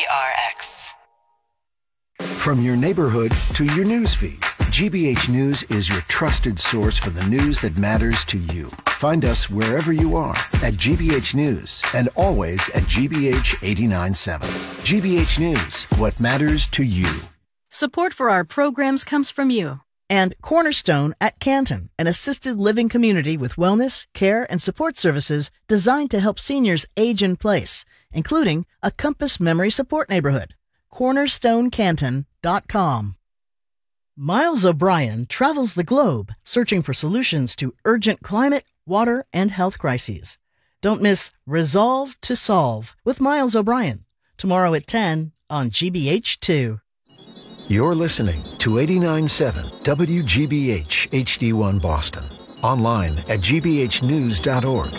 WPRX. From your neighborhood to your newsfeed, GBH News is your trusted source for the news that matters to you. Find us wherever you are at GBH News and always at GBH 89.7. GBH News, what matters to you. Support for our programs comes from you. And Cornerstone at Canton, an assisted living community with wellness, care, and support services designed to help seniors age in place, including a Compass Memory Support Neighborhood. CornerstoneCanton.com. Miles O'Brien travels the globe searching for solutions to urgent climate, water, and health crises. Don't miss Resolve to Solve with Miles O'Brien, tomorrow at 10 on GBH2. You're listening to 89.7 WGBH HD1 Boston. Online at gbhnews.org.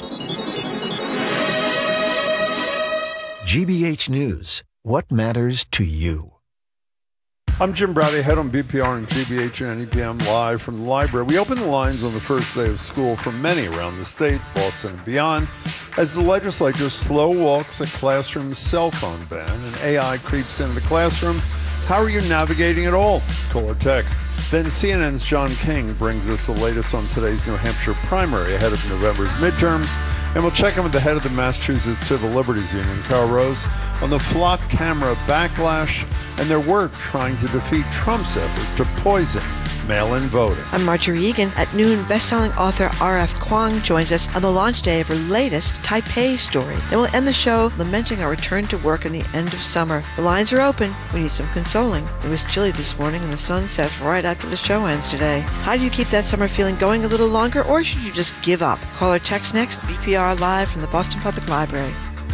GBH News, what matters to you? I'm Jim Browdy, head on BPR and GBH and NEPM live from the library. We open the lines on the first day of school for many around the state, Boston and beyond, as the legislature slow walks a classroom cell phone ban and AI creeps into the classroom. How are you navigating it all? Call or text. Then CNN's John King brings us the latest on today's New Hampshire primary ahead of November's midterms. And we'll check in with the head of the Massachusetts Civil Liberties Union, Carl Rose, on the flock camera backlash and their work trying to defeat Trump's effort to poison mail-in voting. I'm Marjorie Egan. At noon, best-selling author R.F. Kuang joins us on the launch day of her latest Taipei story. Then we'll end the show lamenting our return to work in the end of summer. The lines are open. We need some consoling. It was chilly this morning and the sun sets right after the show ends today. How do you keep that summer feeling going a little longer, or should you just give up? Call or text next. BPR Live from the Boston Public Library.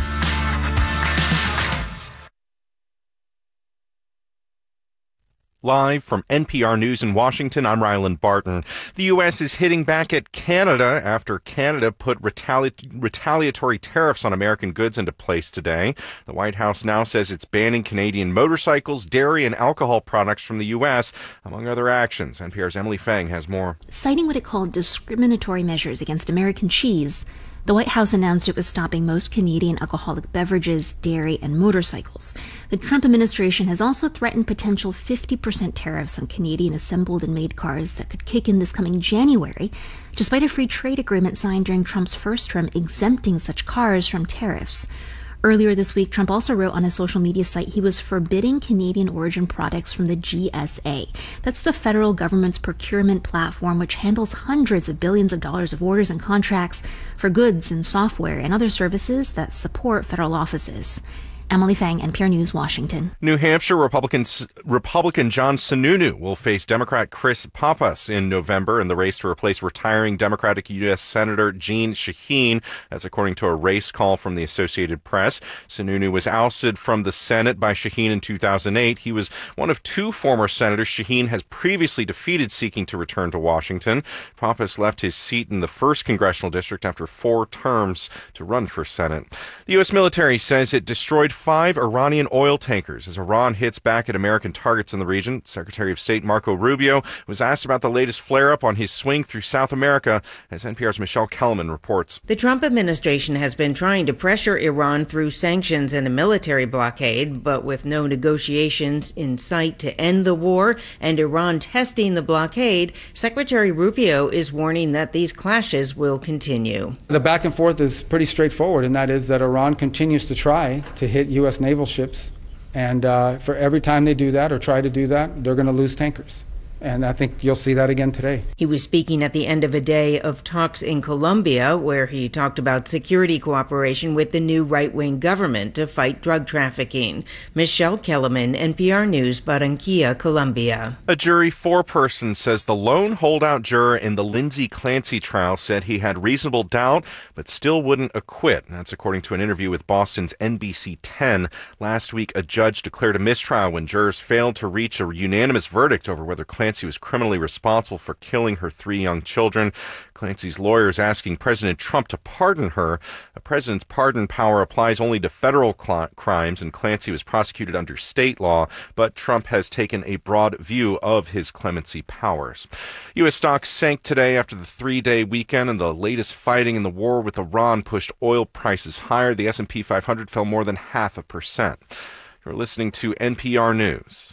Live from NPR News in Washington, I'm Ryland Barton. The U.S. is hitting back at Canada after Canada put retaliatory tariffs on American goods into place today. The White House now says it's banning Canadian motorcycles, dairy, and alcohol products from the U.S., among other actions. NPR's Emily Feng has more. Citing what it called discriminatory measures against American cheese, the White House announced it was stopping most Canadian alcoholic beverages, dairy, and motorcycles. The Trump administration has also threatened potential 50% tariffs on Canadian assembled and made cars that could kick in this coming January, despite a free trade agreement signed during Trump's first term exempting such cars from tariffs. Earlier this week, Trump also wrote on his social media site he was forbidding Canadian origin products from the GSA. That's the federal government's procurement platform, which handles hundreds of billions of dollars of orders and contracts for goods and software and other services that support federal offices. Emily Feng, NPR News, Washington. New Hampshire Republican John Sununu will face Democrat Chris Pappas in November in the race to replace retiring Democratic U.S. Senator Jeanne Shaheen. That's according to a race call from the Associated Press. Sununu was ousted from the Senate by Shaheen in 2008. He was one of two former senators Shaheen has previously defeated seeking to return to Washington. Pappas left his seat in the 1st Congressional District after 4 terms to run for Senate. The U.S. military says it destroyed 5 Iranian oil tankers as Iran hits back at American targets in the region. Secretary of State Marco Rubio was asked about the latest flare-up on his swing through South America, as NPR's Michelle Kellerman reports. The Trump administration has been trying to pressure Iran through sanctions and a military blockade, but with no negotiations in sight to end the war and Iran testing the blockade, Secretary Rubio is warning that these clashes will continue. The back and forth is pretty straightforward, and that is that Iran continues to try to hit U.S. naval ships, and for every time they do that or try to do that, they're going to lose tankers. And I think you'll see that again today. He was speaking at the end of a day of talks in Colombia, where he talked about security cooperation with the new right-wing government to fight drug trafficking. Michelle Kellerman, NPR News, Barranquilla, Colombia. A jury 4-person says the lone holdout juror in the Lindsay Clancy trial said he had reasonable doubt, but still wouldn't acquit. That's according to an interview with Boston's NBC 10. Last week, a judge declared a mistrial when jurors failed to reach a unanimous verdict over whether Clancy was criminally responsible for killing her 3 young children. Clancy's lawyer is asking President Trump to pardon her. The president's pardon power applies only to federal crimes, and Clancy was prosecuted under state law, but Trump has taken a broad view of his clemency powers. U.S. stocks sank today after the 3-day weekend, and the latest fighting in the war with Iran pushed oil prices higher. The S&P 500 fell more than 0.5%. You're listening to NPR News.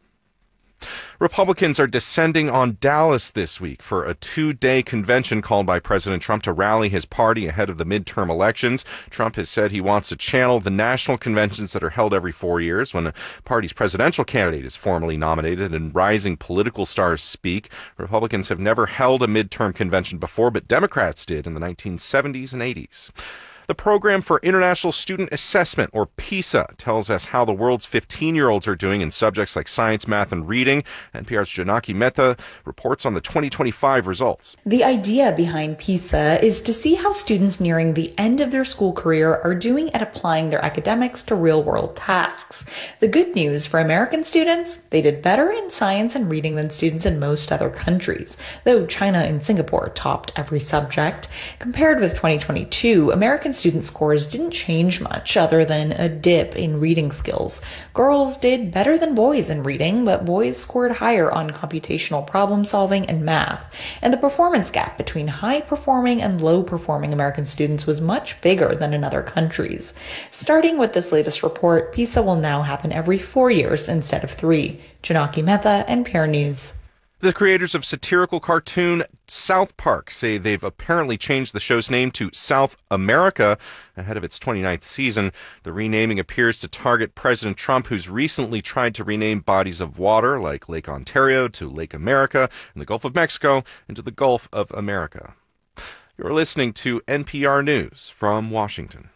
Republicans are descending on Dallas this week for a 2-day convention called by President Trump to rally his party ahead of the midterm elections. Trump has said he wants to channel the national conventions that are held every 4 years when a party's presidential candidate is formally nominated and rising political stars speak. Republicans have never held a midterm convention before, but Democrats did in the 1970s and 80s. The Program for International Student Assessment, or PISA, tells us how the world's 15-year-olds are doing in subjects like science, math, and reading. NPR's Janaki Mehta reports on the 2025 results. The idea behind PISA is to see how students nearing the end of their school career are doing at applying their academics to real-world tasks. The good news for American students, they did better in science and reading than students in most other countries, though China and Singapore topped every subject. Compared with 2022, American student scores didn't change much other than a dip in reading skills. Girls did better than boys in reading, but boys scored higher on computational problem solving and math. And the performance gap between high-performing and low-performing American students was much bigger than in other countries. Starting with this latest report, PISA will now happen every 4 years instead of 3. Janaki Mehta, NPR News. The creators of satirical cartoon South Park say they've apparently changed the show's name to South America ahead of its 29th season. The renaming appears to target President Trump, who's recently tried to rename bodies of water like Lake Ontario to Lake America and the Gulf of Mexico into the Gulf of America. You're listening to NPR News from Washington.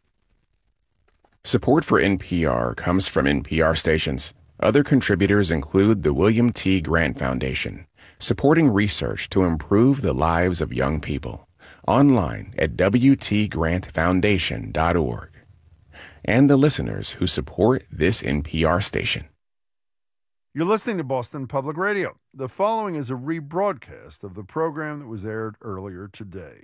Support for NPR comes from NPR stations. Other contributors include the William T. Grant Foundation, supporting research to improve the lives of young people. Online at wtgrantfoundation.org. And the listeners who support this NPR station. You're listening to Boston Public Radio. The following is a rebroadcast of the program that was aired earlier today.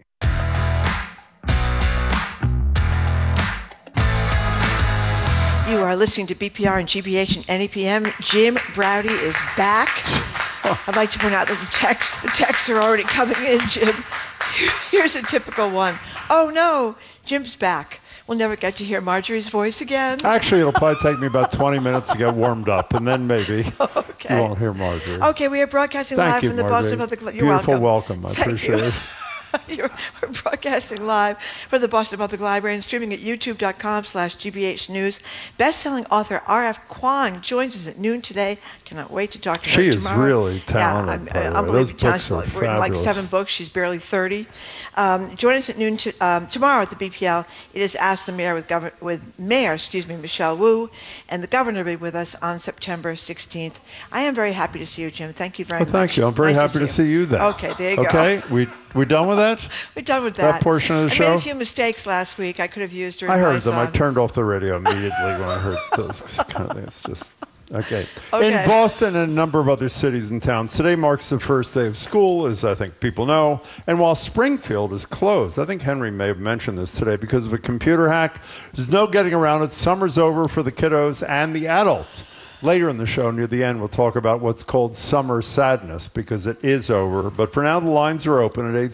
You are listening to BPR and GBH and NEPM. Jim Braude is back. I'd like to point out that the texts are already coming in, Jim. Here's a typical one. Oh no, Jim's back. We'll never get to hear Marjorie's voice again. Actually, it'll probably take me about 20 minutes to get warmed up, and then maybe you won't hear Marjorie. Okay, we are broadcasting live from the Boston Public Library. You're Beautiful welcome. I Thank appreciate you. it. We're broadcasting live from the Boston Public Library and streaming at youtube.com/GBH News. Best-selling author R.F. Kuang joins us at noon today. Cannot wait to talk to her tomorrow. She is really talented. Yeah, unbelievably talented. We're in like 7 books. She's barely 30. Join us at noon tomorrow at the BPL. It is Ask the Mayor with Mayor Michelle Wu, and the governor will be with us on September 16th. I am very happy to see you, Jim. Thank you very much. Thank you. I'm very happy to see you then. Okay, there you go. Okay, we done with that? We're done with that. That portion of the show? I made a few mistakes last week. I could have used your advice. I heard them. I turned off the radio immediately when I heard those kind of things. Just okay. In Boston and a number of other cities and towns, today marks the first day of school, as I think people know. And while Springfield is closed, I think Henry may have mentioned this today, because of a computer hack, there's no getting around it. Summer's over for the kiddos and the adults. Later in the show, near the end, we'll talk about what's called summer sadness, because it is over. But for now, the lines are open at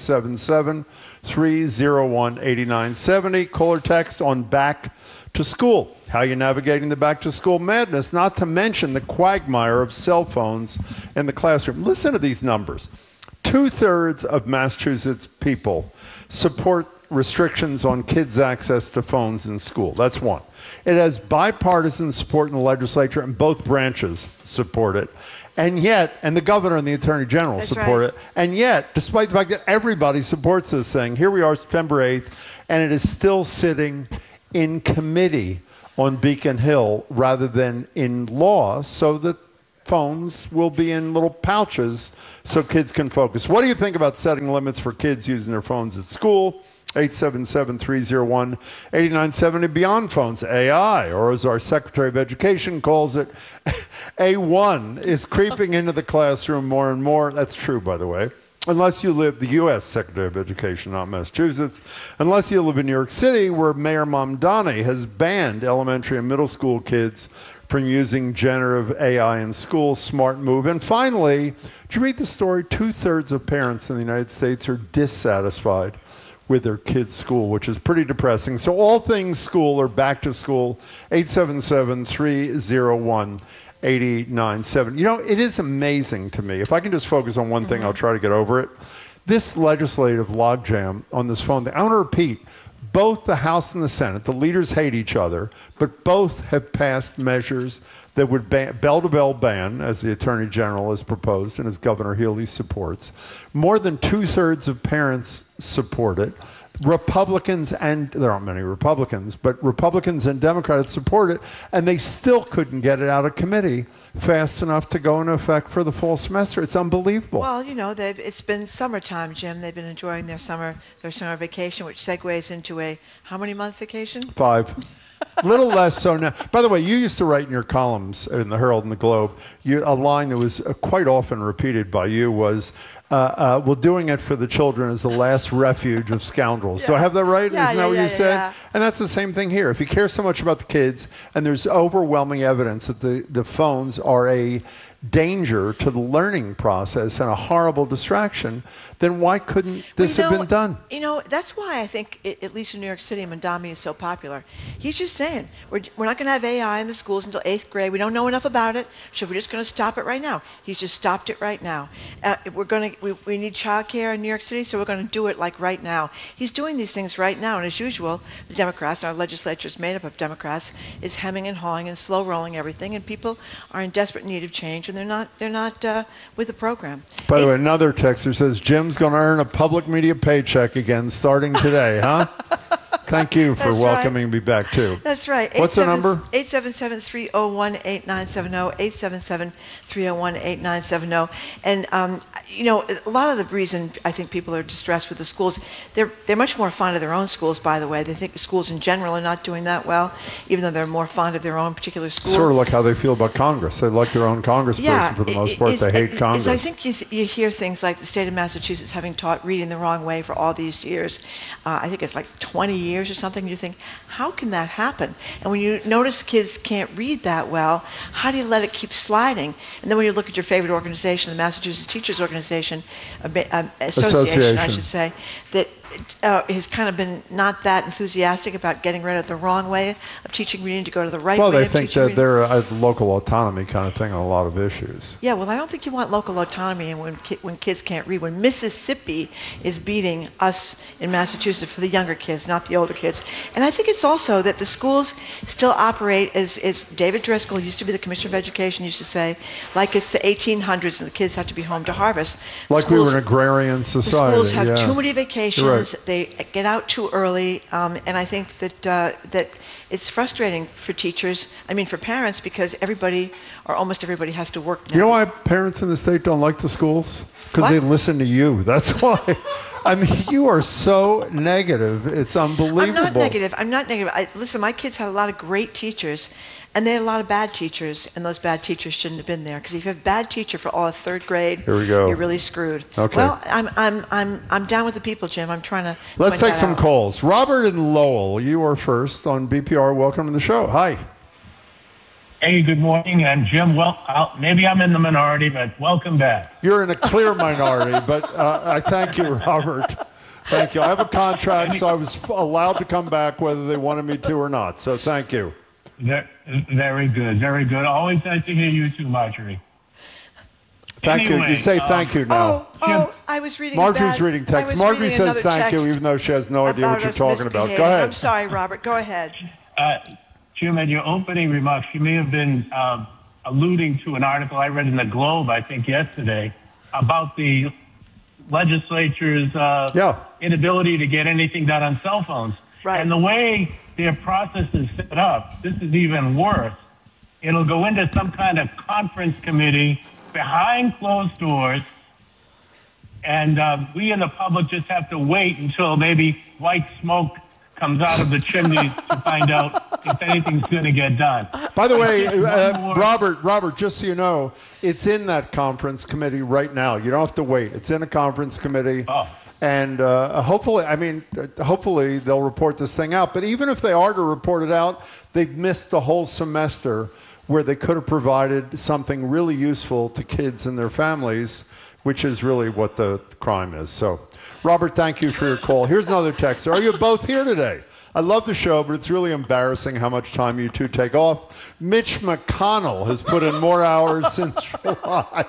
877-301-8970. Call or text on Back to School. How you're navigating the back to school madness, not to mention the quagmire of cell phones in the classroom. Listen to these numbers. 2/3 of Massachusetts people support restrictions on kids' access to phones in school. That's one. It has bipartisan support in the legislature, and both branches support it. And yet, and the governor and the attorney general support it. And yet, despite the fact that everybody supports this thing, here we are September 8th, and it is still sitting in committee on Beacon Hill rather than in law, so that phones will be in little pouches so kids can focus. What do you think about setting limits for kids using their phones at school? 877-301-8970. Beyond phones, AI, or as our Secretary of Education calls it, A1, is creeping into the classroom more and more. That's true, by the way. Unless you live, the U.S. Secretary of Education, not Massachusetts, unless you live in New York City, where Mayor Mamdani has banned elementary and middle school kids from using generative AI in school. Smart move. And finally, did you read the story? 2/3 of parents in the United States are dissatisfied with their kids' school, which is pretty depressing. So all things school are back to school, 877-301-8897. You know, it is amazing to me. If I can just focus on one thing, I'll try to get over it. This legislative logjam on this phone thing, I want to repeat, both the House and the Senate, the leaders hate each other, but both have passed measures that would bell-to-bell ban, as the Attorney General has proposed and as Governor Healy supports. More than two-thirds of parents support it. Republicans, and there aren't many Republicans, but Republicans and Democrats support it, and they still couldn't get it out of committee fast enough to go into effect for the fall semester. It's unbelievable. Well, you know, it's been summertime, Jim. They've been enjoying their summer vacation, which segues into a how many month vacation? 5. A little less so now. By the way, you used to write in your columns in the Herald and the Globe, a line that was quite often repeated by you was, well, doing it for the children is the last refuge of scoundrels. Yeah. Do I have that right? Isn't that what you said? Yeah. And that's the same thing here. If you care so much about the kids, and there's overwhelming evidence that the phones are a danger to the learning process and a horrible distraction, then why couldn't this have been done? You know, that's why I think, at least in New York City, Mondami is so popular. He's just saying, we're not going to have AI in the schools until 8th grade. We don't know enough about it, so we're just going to stop it right now. He's just stopped it right now. We need childcare in New York City, so we're going to do it like right now. He's doing these things right now, and as usual, the Democrats, our legislature is made up of Democrats, is hemming and hawing and slow rolling everything, and people are in desperate need of change, and they're not with the program. By the way, another texter says Jim's going to earn a public media paycheck again starting today, huh? Thank you for welcoming me back, too. That's right. What's the number? 877-301-8970, 877-301-8970. And, you know, a lot of the reason I think people are distressed with the schools, they're much more fond of their own schools, by the way. They think the schools in general are not doing that well, even though they're more fond of their own particular school. Sort of like how they feel about Congress. They like their own congressperson for the most part. They hate Congress. I think you hear things like the state of Massachusetts having taught reading the wrong way for all these years. I think it's like 20 years or something. You think, how can that happen? And when you notice kids can't read that well, how do you let it keep sliding? And then when you look at your favorite organization, the Massachusetts Teachers Organization, Association, I should say, that has kind of been not that enthusiastic about getting rid of the wrong way of teaching reading to go to the right way of teaching reading. Well, they think that they're a local autonomy kind of thing on a lot of issues. Yeah, well, I don't think you want local autonomy when kids can't read. When Mississippi is beating us in Massachusetts for the younger kids, not the older kids. And I think it's also that the schools still operate as David Driscoll used to be the Commissioner of Education used to say, like it's the 1800s and the kids have to be home to harvest. Like we were an agrarian society. The schools have too many vacations. Right. They get out too early, and I think that it's frustrating for teachers, for parents, because everybody or almost everybody has to work now. You know why parents in the state don't like the schools? Because they listen to you. That's why. You are so negative. It's unbelievable. I'm not negative. Listen, my kids had a lot of great teachers, and they had a lot of bad teachers, and those bad teachers shouldn't have been there. Because if you have a bad teacher for all of 3rd grade, here we go. You're really screwed. Okay. Well, I'm down with the people, Jim. I'm trying to. Let's take some calls. Robert in Lowell, you are first on BPR. Welcome to the show. Hi. Hey, good morning. And Jim, maybe I'm in the minority, but welcome back. You're in a clear minority, but I thank you, Robert. Thank you. I have a contract, so I was allowed to come back whether they wanted me to or not. So thank you. Very good. Very good. Always nice to hear you too, Marjorie. Thank you. You say thank you now. I was reading Marjorie's reading text. Marjorie says thank you, even though she has no idea what you're talking about. Go ahead. I'm sorry, Robert. Go ahead. Jim, in your opening remarks, you may have been alluding to an article I read in the Globe, I think yesterday, about the legislature's inability to get anything done on cell phones. Right. And the way their process is set up, this is even worse. It'll go into some kind of conference committee behind closed doors, and we in the public just have to wait until maybe white smoke comes out of the chimneys to find out if anything's going to get done. By the way, Robert, just so you know, it's in that conference committee right now. You don't have to wait. It's in a conference committee. Oh. And hopefully they'll report this thing out. But even if they are to report it out, they've missed the whole semester where they could have provided something really useful to kids and their families which is really what the crime is. So, Robert, thank you for your call. Here's another text. Are you both here today? I love the show, but it's really embarrassing how much time you two take off. Mitch McConnell has put in more hours since July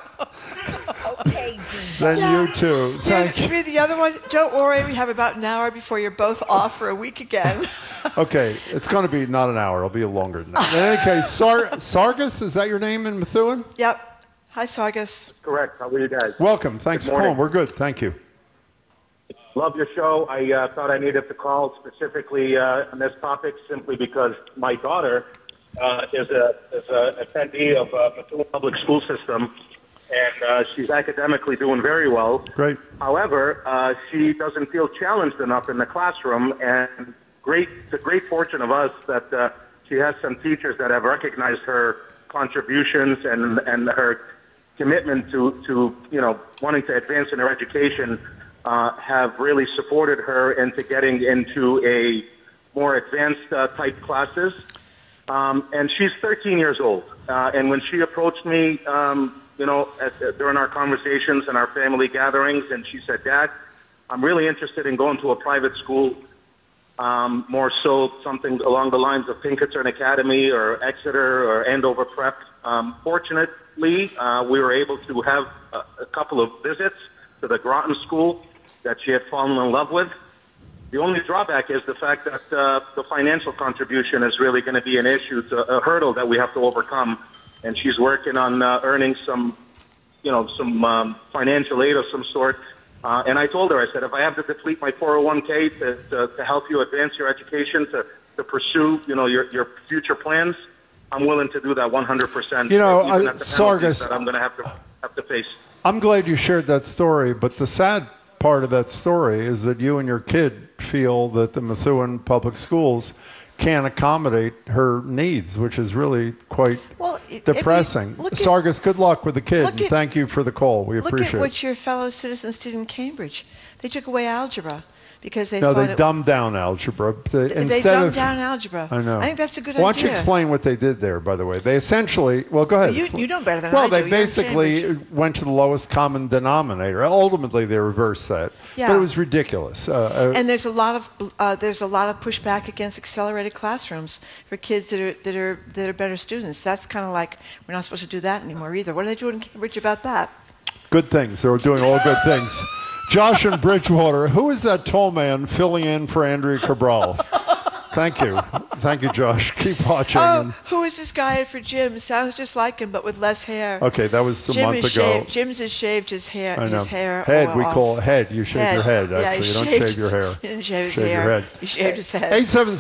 than you two. Thank you. The other one, don't worry, we have about an hour before you're both off for a week again. Okay, it's going to be not an hour. It'll be longer than that. In any case, Sargis, is that your name in Methuen? Yep. Hi, Sargis. Correct. How are you guys? Welcome. Thanks for calling. We're good. Thank you. Love your show. I thought I needed to call specifically on this topic simply because my daughter is an attendee of Methuen Public School System, and she's academically doing very well. Great. However, she doesn't feel challenged enough in the classroom, and it's a great fortune of us that she has some teachers that have recognized her contributions and her commitment to wanting to advance in her education. Have really supported her into getting into a more advanced type classes. And she's 13 years old. And when she approached me, during our conversations and our family gatherings, and she said, Dad, I'm really interested in going to a private school, more so something along the lines of Pinkerton Academy or Exeter or Andover Prep. Fortunately, we were able to have a couple of visits to the Groton School that she had fallen in love with. The only drawback is the fact that the financial contribution is really going to be an issue. It's a hurdle that we have to overcome. And she's working on earning some financial aid of some sort. And I told her, I said, if I have to deplete my 401k to help you advance your education, to pursue, your future plans, I'm willing to do that 100%. Sargis, that I'm going to have to face. I'm glad you shared that story, but the sad part of that story is that you and your kid feel that the Methuen Public Schools can't accommodate her needs, which is really quite depressing. Sargis, good luck with the kid, and thank you for the call. We appreciate it. Look at what your fellow citizens did in Cambridge. They took away algebra. Because they dumbed down algebra. They dumbed down algebra. I know. I think that's a good idea. Why don't you explain what they did there, by the way? They essentially, go ahead. You know better than I do. Well, they basically went to the lowest common denominator. Ultimately, they reversed that. Yeah. But it was ridiculous. And there's a lot of pushback against accelerated classrooms for kids that are better students. That's kind of like we're not supposed to do that anymore either. What are they doing in Cambridge about that? Good things. They were doing all good things. Josh in Bridgewater, who is that tall man filling in for Andrea Cabral? Thank you. Thank you, Josh. Keep watching. Oh, who is this guy for Jim? Sounds just like him, but with less hair. Okay, that was a month ago. Jim's has shaved his hair. I know. His hair head, we call it head. You shave your head, actually. Yeah, you don't shave your hair. He didn't shave his hair. Your head. He shaved his head.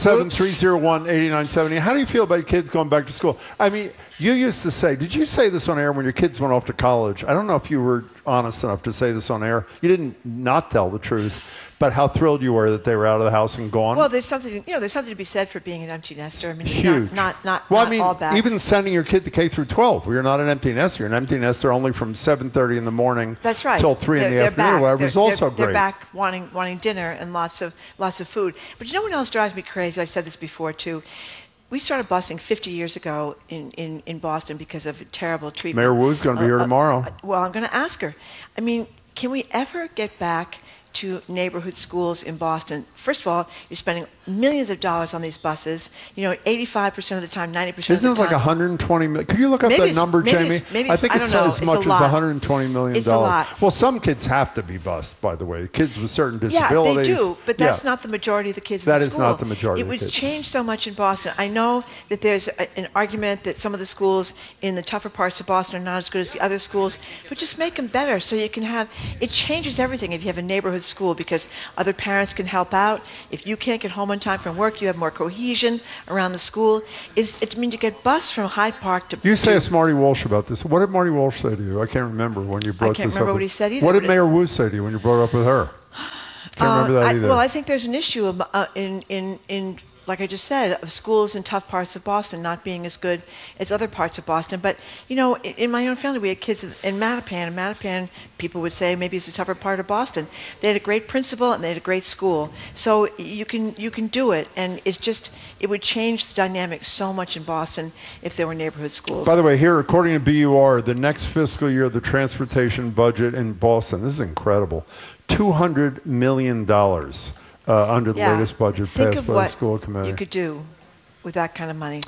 877-301-8970. How do you feel about kids going back to school? I mean, you used to say, did you say this on air when your kids went off to college? I don't know if you were honest enough to say this on air. You didn't not tell the truth. But how thrilled you were that they were out of the house and gone. Well, there's something to be said for being an empty nester. I mean, huge. Not all bad. Even sending your kid to K through 12, where you're not an empty nester. You're an empty nester only from 7:30 in the morning. That's right. Till 3 in the afternoon. Or whatever. It's also great. They're back wanting dinner and lots of food. But you know what else drives me crazy? I've said this before too. We started busing 50 years ago in Boston because of terrible treatment. Mayor Wu's going to be here tomorrow. Well, I'm going to ask her. I mean, can we ever get back to neighborhood schools in Boston? First of all, you're spending millions of dollars on these buses. 85% of the time, 90% of the time. Isn't it like 120 million? Could you look up that number, Jamie? I think it's as much as $120 million. It's a lot. Well, some kids have to be bused, by the way. Kids with certain disabilities. Yeah, they do, but that's not the majority of the kids in the school. That is not the majority of the kids. It would change so much in Boston. I know that there's an argument that some of the schools in the tougher parts of Boston are not as good as the other schools, but just make them better so you can have, it changes everything if you have a neighborhood school because other parents can help out. If you can't get home on time from work, you have more cohesion around the school. It means you get bused from Hyde Park to... You say it's Marty Walsh about this. What did Marty Walsh say to you? I can't remember when you brought this up. I can't remember what he said either. What did Mayor Wu say to you when you brought it up with her? Can't remember that either. Well, I think there's an issue in like I just said, of schools in tough parts of Boston not being as good as other parts of Boston. But, you know, in my own family, we had kids in Mattapan. And Mattapan, people would say maybe it's a tougher part of Boston. They had a great principal and they had a great school. So you can do it. And it's just, it would change the dynamic so much in Boston if there were neighborhood schools. By the way, here, according to BUR, the next fiscal year, the transportation budget in Boston, this is incredible, $200 million. Under the latest budget passed by the school committee. You could do with that kind of money.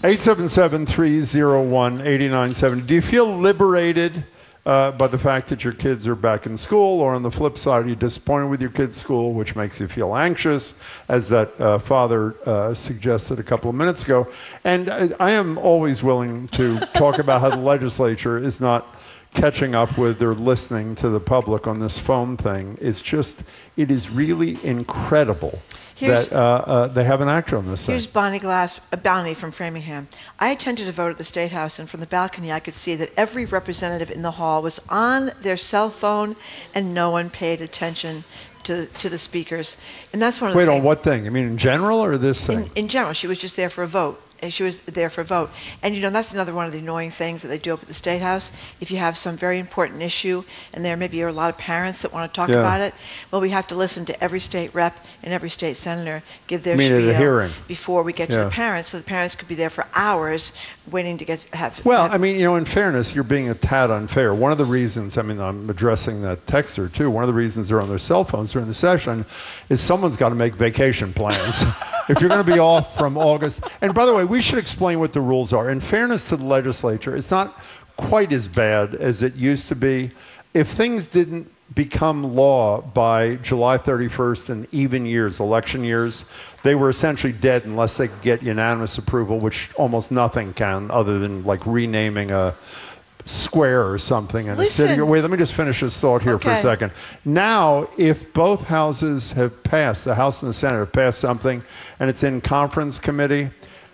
877-301-8970. Do you feel liberated by the fact that your kids are back in school, or on the flip side, are you disappointed with your kids' school, which makes you feel anxious, as that father suggested a couple of minutes ago? And I am always willing to talk about how the legislature is not catching up with or listening to the public on this phone thing. It is really incredible that they haven't acted on this thing. Here's Bonnie from Framingham. I attended a vote at the State House, and from the balcony I could see that every representative in the hall was on their cell phone, and no one paid attention to the speakers. And that's one of the things. Wait, on what thing? I mean, in general, or this thing? In general. She was just there for a vote. She was there for a vote. And, you know, that's another one of the annoying things that they do up at the State House. If you have some very important issue and there maybe are a lot of parents that want to talk about it, well, we have to listen to every state rep and every state senator give their spiel before we get to the parents, so the parents could be there for hours waiting to have... Well, I mean, you know, in fairness, you're being a tad unfair. One of the reasons, I mean, I'm addressing that texter too, one of the reasons they're on their cell phones during the session is someone's got to make vacation plans. If you're going to be off from August... And by the way, we should explain what the rules are. In fairness to the legislature, it's not quite as bad as it used to be. If things didn't become law by July 31st in even years, election years, they were essentially dead unless they could get unanimous approval, which almost nothing can, other than like renaming a square or something in a city. Wait, let me just finish this thought here for a second. Now, if both houses have passed, the House and the Senate have passed something, and it's in conference committee,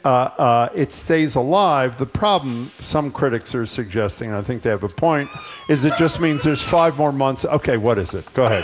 it stays alive. The problem, some critics are suggesting, and I think they have a point, is it just means there's 5 more months. Okay, what is it? Go ahead.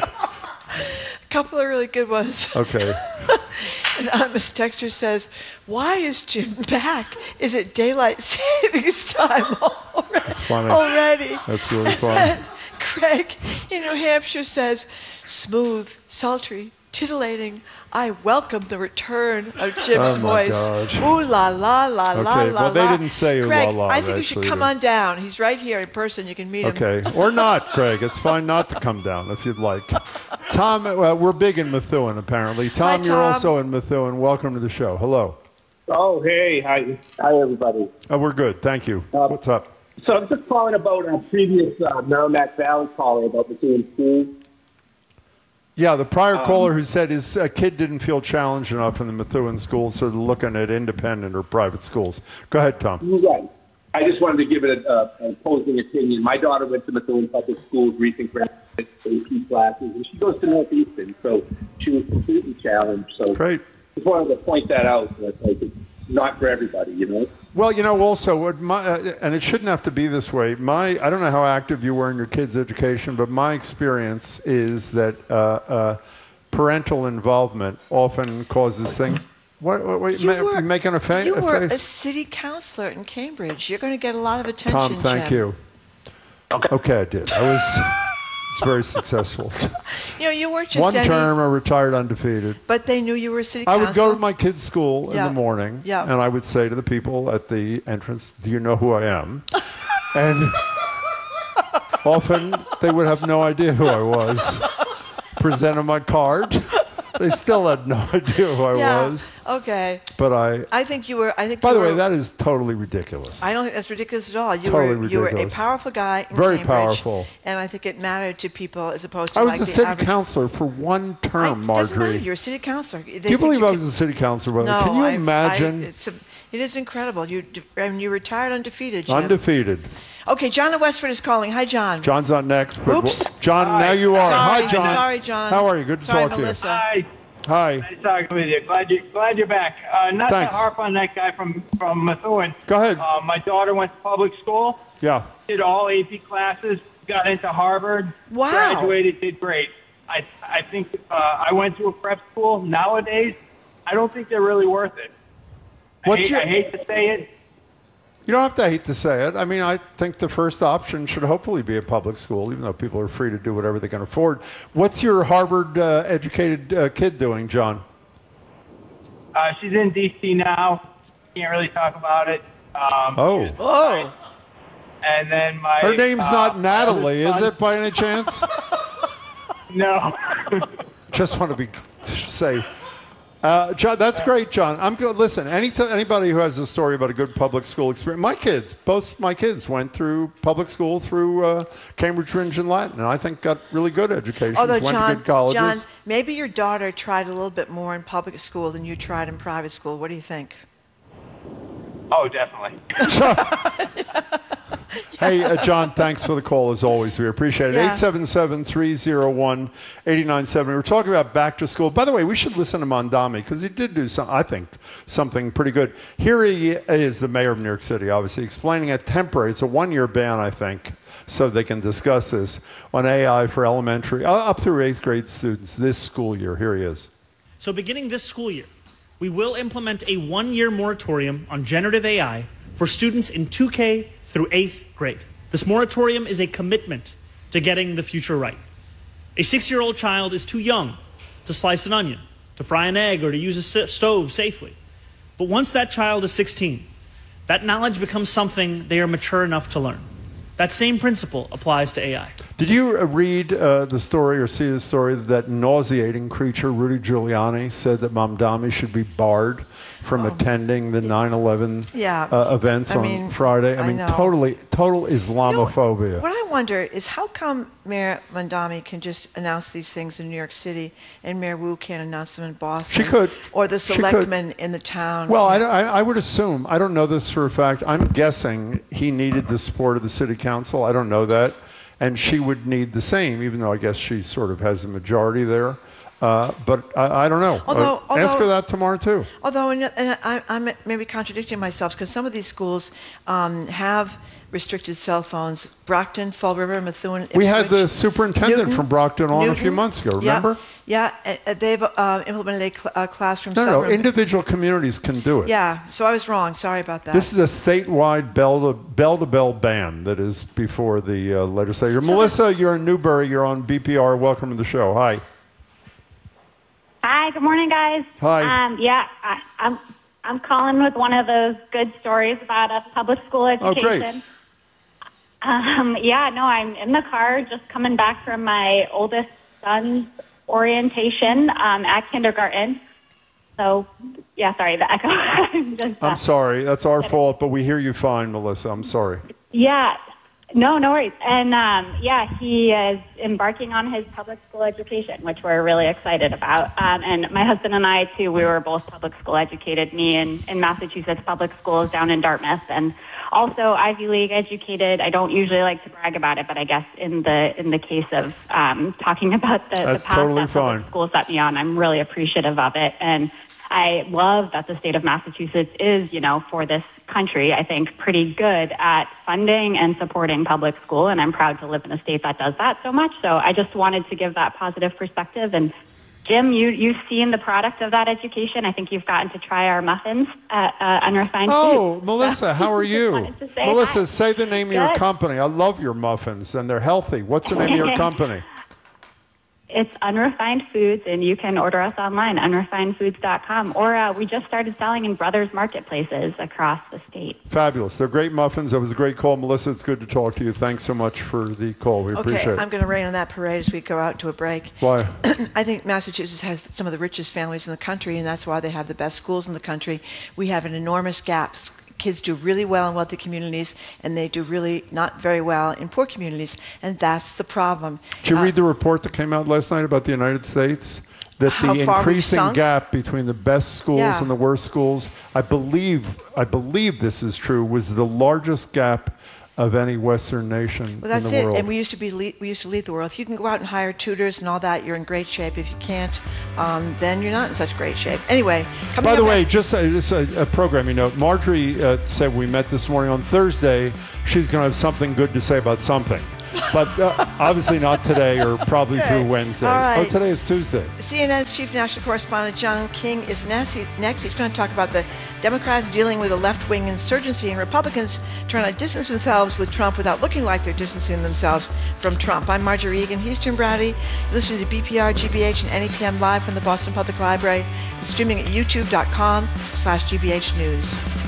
A couple of really good ones. Okay. Anonymous texter says, why is Jim back? Is it daylight savings time already? That's funny. Already. That's really funny. Craig in New Hampshire says, smooth, sultry, titillating. I welcome the return of Jim's voice. Gosh. Ooh la la la la la. Well, they didn't say ooh Craig, la la. I think you should come on down. He's right here in person. You can meet him. Okay, or not, Craig. It's fine not to come down if you'd like. Tom, we're big in Methuen apparently. Tom, you're also in Methuen. Welcome to the show. Hello. Oh, hey, hi everybody. We're good, thank you. What's up? So I'm just calling about a previous Merrimack Valley caller about Methuen School. Yeah, the prior caller who said his kid didn't feel challenged enough in the Methuen school, so they're looking at independent or private schools. Go ahead, Tom. Right. I just wanted to give it an opposing opinion. My daughter went to Methuen Public Schools, recent graduate AP classes, and she goes to Northeastern, so she was completely challenged. So great. Just wanted to point that out. That, like, it's not for everybody, you know? Well, you know, also, and it shouldn't have to be this way. I don't know how active you were in your kids' education, but my experience is that parental involvement often causes things. You're making a face? You were a city councilor in Cambridge. You're going to get a lot of attention, Tom, thank you. Okay, I did. I was very successful. You know, you weren't just one term, I retired undefeated. But they knew you were a city councilor. I would go to my kids' school in the morning, and I would say to the people at the entrance, "Do you know who I am?" And often they would have no idea who I was. Presented my card. They still had no idea who I was. Okay. But I think you were. By the way, that is totally ridiculous. I don't think that's ridiculous at all. You ridiculous. were a powerful guy in Very Cambridge, powerful. And I think it mattered to people as opposed to I was like a the city average. councilor for one term, Marjorie. It doesn't matter. You're a city councilor. Do you believe I was a city councilor? No. Can you imagine? It is incredible. You retired undefeated, Jim. Undefeated. Okay, John in Westford is calling. Hi, John. John's on next. Oops. John, now you are. Sorry, Hi, John. Sorry, John. How are you? Good to talk Melissa. to you. Hi. Hi. Nice talking with you. Glad you're back. Not Thanks. to harp on that guy from Methuen. Go ahead. My daughter went to public school. Yeah. Did all AP classes. Got into Harvard. Wow. Graduated. Did great. I think I went to a prep school. Nowadays, I don't think they're really worth it. I hate to say it. You don't have to hate to say it. I mean, I think the first option should hopefully be a public school, even though people are free to do whatever they can afford. What's your Harvard-educated kid doing, John? She's in D.C. now. Can't really talk about it. Oh. And then her name's not Natalie, is it, by any chance? No. Just want to say. John, that's great, John. I'm good. Listen, anybody who has a story about a good public school experience, both my kids went through public school through Cambridge, Trinity, and Latin, and I think got really good education. Although, went to good colleges. John, maybe your daughter tried a little bit more in public school than you tried in private school. What do you think? Oh, definitely. Hey, John, thanks for the call as always. We appreciate it. 877-301-8970. We're talking about back to school. By the way, we should listen to Mondami because he did do something pretty good. Here he is, the mayor of New York City, obviously, explaining a temporary, it's a one-year ban, I think, so they can discuss this, on AI for elementary, up through 8th grade students this school year. Here he is. So beginning this school year, we will implement a one-year moratorium on generative AI for students in 2K through 8th grade. This moratorium is a commitment to getting the future right. A 6-year-old child is too young to slice an onion, to fry an egg, or to use a stove safely. But once that child is 16, that knowledge becomes something they are mature enough to learn. That same principle applies to AI. Did you read the story or see the story that nauseating creature Rudy Giuliani said that Mamdani should be barred from attending the 9/11 events on Friday? I mean, total Islamophobia. What I wonder is how come Mayor Mamdani can just announce these things in New York City and Mayor Wu can't announce them in Boston? She could. Or the selectmen in the town. Well, I would assume, I don't know this for a fact, I'm guessing he needed the support of the city council. I don't know that. And she would need the same, even though I guess she sort of has a majority there. But I don't know. Ask her that tomorrow, too. Although, and I'm maybe contradicting myself, because some of these schools have restricted cell phones. Brockton, Fall River, Methuen, Ipswich. We had the superintendent from Brockton on a few months ago, remember? Yeah, they've implemented a classroom cell No, room. individual communities can do it. Yeah, so I was wrong. Sorry about that. This is a statewide bell-to-bell ban that is before the legislature. So Melissa, you're in Newbury. You're on BPR. Welcome to the show. Hi. Hi, good morning, guys. Hi. I'm calling with one of those good stories about a public school education. Oh, great. I'm in the car just coming back from my oldest son's orientation at kindergarten. So, sorry, the echo. I'm sorry. That's our fault, but we hear you fine, Melissa. I'm sorry. Yeah. No worries. And, he is embarking on his public school education, which we're really excited about. And my husband and I, too, we were both public school educated, me in Massachusetts public schools down in Dartmouth, and also Ivy League educated. I don't usually like to brag about it, but I guess in the case of talking about the path that public school set me on, I'm really appreciative of it. And I love that the state of Massachusetts is, for this country, I think, pretty good at funding and supporting public school, and I'm proud to live in a state that does that so much. So I just wanted to give that positive perspective. And Jim, you've seen the product of that education. I think you've gotten to try our muffins at Unrefined Foods. Oh, Melissa, how are you? Melissa, say the name of your company. I love your muffins, and they're healthy. What's the name of your company? It's Unrefined Foods, and you can order us online, unrefinedfoods.com. Or we just started selling in Brothers marketplaces across the state. Fabulous. They're great muffins. That was a great call. Melissa, it's good to talk to you. Thanks so much for the call. We appreciate it. Okay, I'm going to rain on that parade as we go out to a break. Why? I think Massachusetts has some of the richest families in the country, and that's why they have the best schools in the country. We have an enormous gap. Kids do really well in wealthy communities, and they do really not very well in poor communities, and that's the problem. Did you read the report that came out last night about the United States? That the increasing gap between the best schools and the worst schools, I believe this is true, was the largest gap of any Western nation in the world. Well, that's it. And we used to lead the world. If you can go out and hire tutors and all that, you're in great shape. If you can't, then you're not in such great shape. Anyway, by the way, just a programming note. Marjorie said we met this morning on Thursday. She's going to have something good to say about something. But obviously not today or probably through Wednesday. All right. Oh, today is Tuesday. CNN's chief national correspondent John King is next. He's going to talk about the Democrats dealing with a left-wing insurgency and Republicans trying to distance themselves with Trump without looking like they're distancing themselves from Trump. I'm Marjorie Egan. He's Jim Brady. You're listening to BPR, GBH, and NEPM live from the Boston Public Library and streaming at youtube.com/GBH News.